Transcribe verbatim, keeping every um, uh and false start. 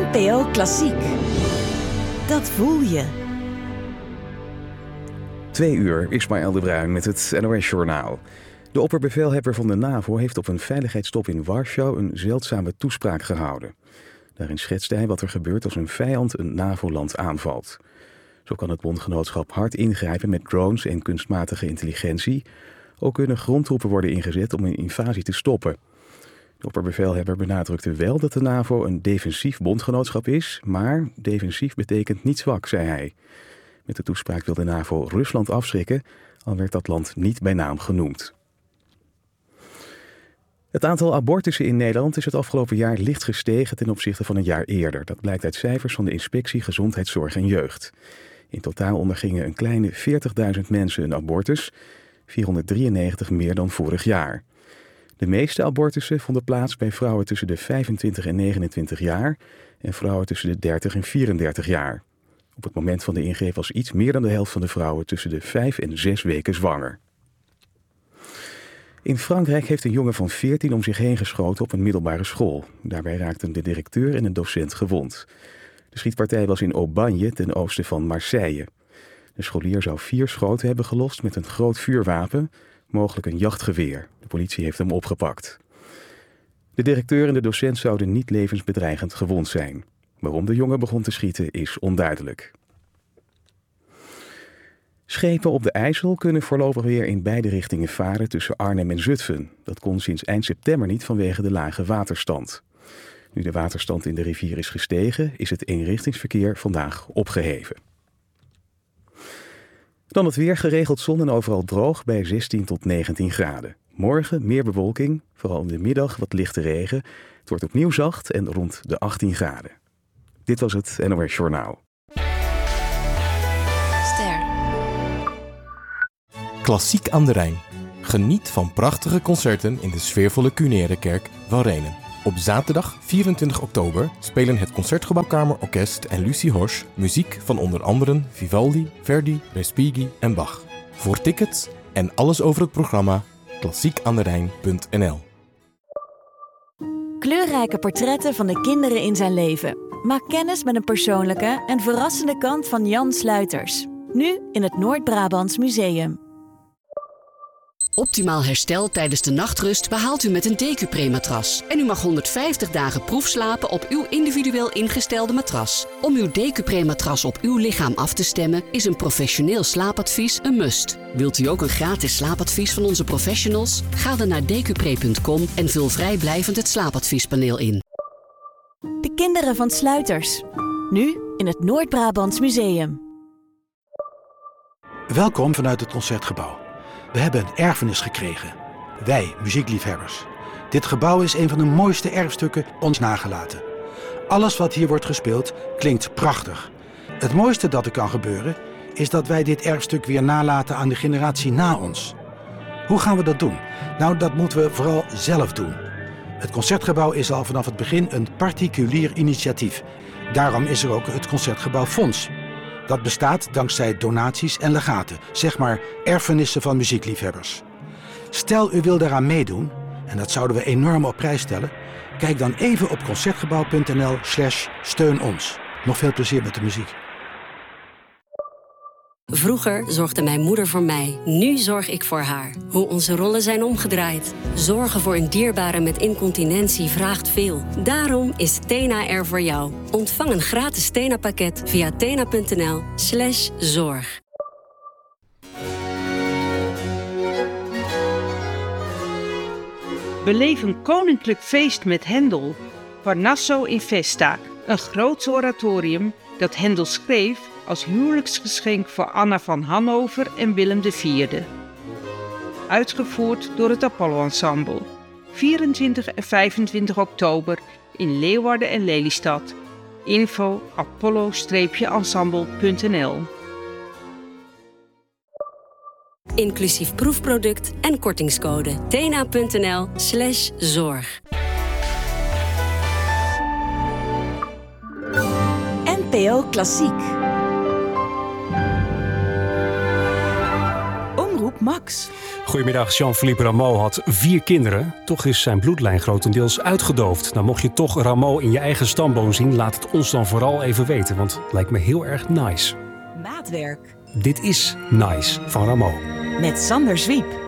N P O Klassiek. Dat voel je. Twee uur, Ismaël de Bruin met het N O S-journaal. De opperbevelhebber van de NAVO heeft op een veiligheidstop in Warschau een zeldzame toespraak gehouden. Daarin schetste hij wat er gebeurt als een vijand een NAVO-land aanvalt. Zo kan het bondgenootschap hard ingrijpen met drones en kunstmatige intelligentie. Ook kunnen grondtroepen worden ingezet om een invasie te stoppen. De opperbevelhebber benadrukte wel dat de NAVO een defensief bondgenootschap is, maar defensief betekent niet zwak, zei hij. Met de toespraak wil de NAVO Rusland afschrikken, al werd dat land niet bij naam genoemd. Het aantal abortussen in Nederland is het afgelopen jaar licht gestegen ten opzichte van een jaar eerder. Dat blijkt uit cijfers van de Inspectie Gezondheidszorg en Jeugd. In totaal ondergingen een kleine veertigduizend mensen een abortus, vierhonderddrieënnegentig meer dan vorig jaar. De meeste abortussen vonden plaats bij vrouwen tussen de vijfentwintig en negenentwintig jaar en vrouwen tussen de dertig en vierendertig jaar. Op het moment van de ingreep was iets meer dan de helft van de vrouwen tussen de vijf en zes weken zwanger. In Frankrijk heeft een jongen van veertien om zich heen geschoten op een middelbare school. Daarbij raakten de directeur en een docent gewond. De schietpartij was in Aubagne ten oosten van Marseille. De scholier zou vier schoten hebben gelost met een groot vuurwapen, mogelijk een jachtgeweer. De politie heeft hem opgepakt. De directeur en de docent zouden niet levensbedreigend gewond zijn. Waarom de jongen begon te schieten is onduidelijk. Schepen op de IJssel kunnen voorlopig weer in beide richtingen varen tussen Arnhem en Zutphen. Dat kon sinds eind september niet vanwege de lage waterstand. Nu de waterstand in de rivier is gestegen, is het eenrichtingsverkeer vandaag opgeheven. Dan het weer, geregeld zon en overal droog bij zestien tot negentien graden. Morgen meer bewolking, vooral in de middag wat lichte regen. Het wordt opnieuw zacht en rond de achttien graden. Dit was het N O S Journaal. Ster. Klassiek aan de Rijn. Geniet van prachtige concerten in de sfeervolle Cunerekerk van Rhenen. Op zaterdag vierentwintig oktober spelen het Concertgebouw Kamerorkest en Lucie Horsch muziek van onder andere Vivaldi, Verdi, Respighi en Bach. Voor tickets en alles over het programma klassiekanderijn punt n l. Kleurrijke portretten van de kinderen in zijn leven. Maak kennis met een persoonlijke en verrassende kant van Jan Sluiters. Nu in het Noord-Brabants Museum. Optimaal herstel tijdens de nachtrust behaalt u met een Decupré-matras. En u mag honderdvijftig dagen proefslapen op uw individueel ingestelde matras. Om uw Decupré-matras op uw lichaam af te stemmen is een professioneel slaapadvies een must. Wilt u ook een gratis slaapadvies van onze professionals? Ga dan naar decupré punt com en vul vrijblijvend het slaapadviespaneel in. De kinderen van Sluiters. Nu in het Noord-Brabants Museum. Welkom vanuit het Concertgebouw. We hebben een erfenis gekregen. Wij, muziekliefhebbers. Dit gebouw is een van de mooiste erfstukken ons nagelaten. Alles wat hier wordt gespeeld klinkt prachtig. Het mooiste dat er kan gebeuren is dat wij dit erfstuk weer nalaten aan de generatie na ons. Hoe gaan we dat doen? Nou, dat moeten we vooral zelf doen. Het Concertgebouw is al vanaf het begin een particulier initiatief. Daarom is er ook het Concertgebouw Fonds. Dat bestaat dankzij donaties en legaten, zeg maar erfenissen van muziekliefhebbers. Stel u wil daaraan meedoen, en dat zouden we enorm op prijs stellen, kijk dan even op concertgebouw punt n l slash steun ons. Nog veel plezier met de muziek. Vroeger zorgde mijn moeder voor mij, nu zorg ik voor haar. Hoe onze rollen zijn omgedraaid. Zorgen voor een dierbare met incontinentie vraagt veel. Daarom is Tena er voor jou. Ontvang een gratis Tena-pakket via tena punt n l slash zorg. Beleef een koninklijk feest met Händel. Parnasso in Festa, een groots oratorium dat Händel schreef als huwelijksgeschenk voor Anna van Hannover en Willem de Vierde. Uitgevoerd door het Apollo Ensemble. vierentwintig en vijfentwintig oktober in Leeuwarden en Lelystad. Info apollo ensemble punt n l. Inclusief proefproduct en kortingscode tena punt n l slash zorg. N P O Klassiek. Omroep Max. Goedemiddag, Jean-Philippe Rameau had vier kinderen. Toch is zijn bloedlijn grotendeels uitgedoofd. Nou, mocht je toch Rameau in je eigen stamboom zien, laat het ons dan vooral even weten. Want het lijkt me heel erg nice. Maatwerk. Dit is Nice van Rameau. Met Sander Zwiep.